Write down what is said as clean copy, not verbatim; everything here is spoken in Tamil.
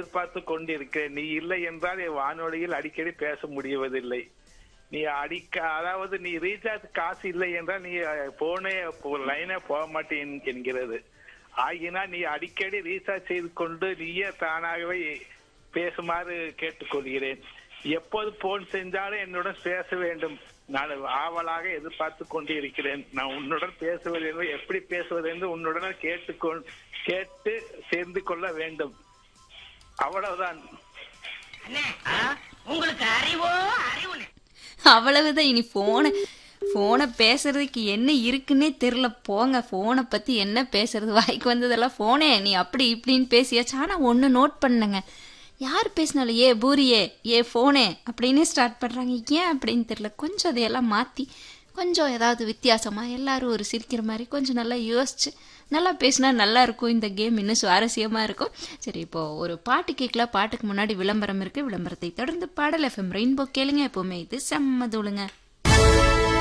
எதிர்பார்த்து கொண்டிருக்கிறேன். நீ இல்லை என்றால் என் வானொலியில் அடிக்கடி பேச முடிவதில்லை. நீ அதாவது நீ ரீசார்ஜ் காசு இல்லை என்றால் நீ போனே லைனே போக மாட்டேன் என்கிறது. ஆகினா நீ அடிக்கடி ரீசார்ஜ் செய்து கொண்டு நீயே தானாகவே பேசுமாறு கேட்டுக்கொள்கிறேன். எப்போது போன் செஞ்சாலும் என்னுடன் பேச வேண்டும். நான் ஆவலாக எதிர்பார்த்து கொண்டு இருக்கிறேன். நான் உன்னுடன் பேசுவது என்று எப்படி பேசுவது என்று உன்னுடன் கேட்டு சேர்ந்து கொள்ள வேண்டும். அவ்வளவுதான். உங்களுக்கு அறிவோ அறிவு. அவ்வளவுதான். இனி போனை பேசுறதுக்கு என்ன இருக்குன்னே தெரியல. போங்க, போனை பத்தி என்ன பேசுறது, வாய்க்கு வந்ததெல்லாம் போனே நீ அப்படி இப்படின்னு பேசியாச்சு. ஆனா ஒண்ணு நோட் பண்ணுங்க, யார் பேசினாலும் ஏ பூரியே ஏ போனே அப்படின்னு ஸ்டார்ட் பண்றாங்க. ஏன் அப்படின்னு தெரியல. கொஞ்சம் அதையெல்லாம் மாத்தி கொஞ்சம் ஏதாவது வித்தியாசமா எல்லாரும் ஒரு சிரிக்கிற மாதிரி கொஞ்சம் நல்லா யோசிச்சு நல்லா பேசினா நல்லா இருக்கும். இந்த கேம் இன்னும் சுவாரஸ்யமா இருக்கும். சரி, இப்போ ஒரு பாட்டு கேட்கலாம். பாட்டுக்கு முன்னாடி விளம்பரம் இருக்கு. விளம்பரத்தை தொடர்ந்து பாடல் FM ரெயின்போ கேளுங்க. எப்பவுமே இது செம்ம தூளுங்க.